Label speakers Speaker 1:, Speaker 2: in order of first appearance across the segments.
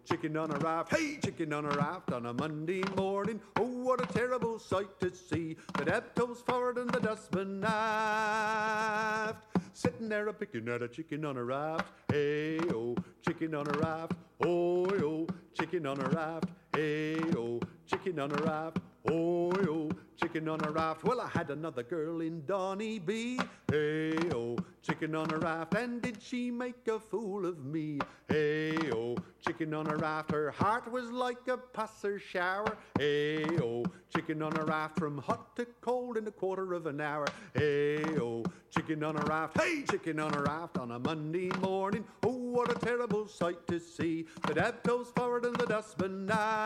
Speaker 1: Chicken on a raft, hey, chicken on a raft on a Monday morning. Oh, what a terrible sight to see. The dab toes forward and the dustman aft. Sitting there a picking at a chicken on a raft. Hey, oh, chicken on a raft. Oh, oh, chicken on a raft. Hey, oh, chicken on a raft. Oh, oh, chicken on a raft. Well, I had another girl in Donny B. Hey, oh, chicken on a raft. And did she make a fool of me? Hey, oh, chicken on a raft. Her heart was like a passer shower. Hey, oh, chicken on a raft. From hot to cold in a quarter of an hour. Hey, oh, chicken on a raft. Hey, chicken on a raft on a Monday morning. Oh, what a terrible sight to see. The dab toes forward and the dustman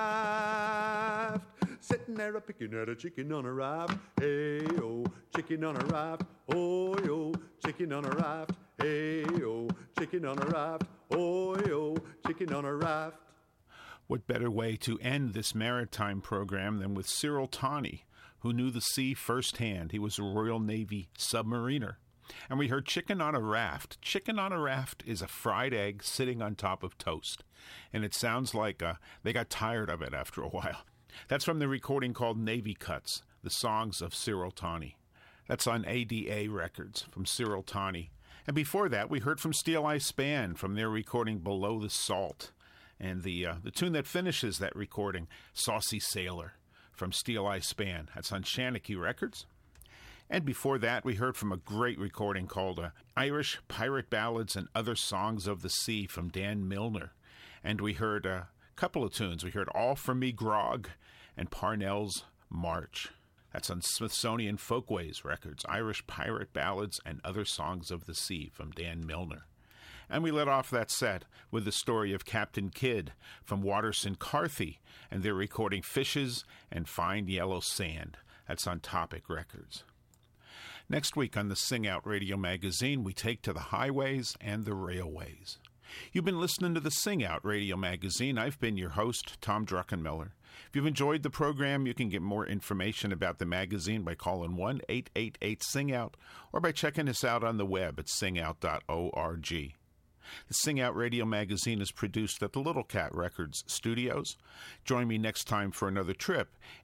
Speaker 1: aft. Sitting there a-picking at a chicken on a raft. Hey, oh, chicken on a raft. Oh, oh, chicken on a raft. Hey, oh, chicken on a raft. Oh, oh, chicken on a raft.
Speaker 2: What better way to end this maritime program than with Cyril Tawney, who knew the sea firsthand. He was a Royal Navy submariner. And we heard Chicken on a Raft. Chicken on a raft is a fried egg sitting on top of toast. And it sounds like they got tired of it after a while. That's from the recording called Navy Cuts, the songs of Cyril Tawney. That's on ADA Records from Cyril Tawney. And before that, we heard from Steel Eye Span from their recording Below the Salt. And the tune that finishes that recording, Saucy Sailor, from Steel Eye Span. That's on Shanachie Records. And before that, we heard from a great recording called Irish Pirate Ballads and Other Songs of the Sea from Dan Milner. And we heard a couple of tunes. We heard All For Me Grog and Parnell's March. That's on Smithsonian Folkways Records, Irish Pirate Ballads and Other Songs of the Sea from Dan Milner. And we let off that set with the story of Captain Kidd from Watterson Carthy and their recording Fishes and Fine Yellow Sand. That's on Topic Records. Next week on the Sing Out Radio Magazine, we take to the highways and the railways. You've been listening to the Sing Out Radio Magazine. I've been your host, Tom Druckenmiller. If you've enjoyed the program, you can get more information about the magazine by calling 1-888-SING-OUT or by checking us out on the web at singout.org. The Sing Out Radio Magazine is produced at the Little Cat Records studios. Join me next time for another trip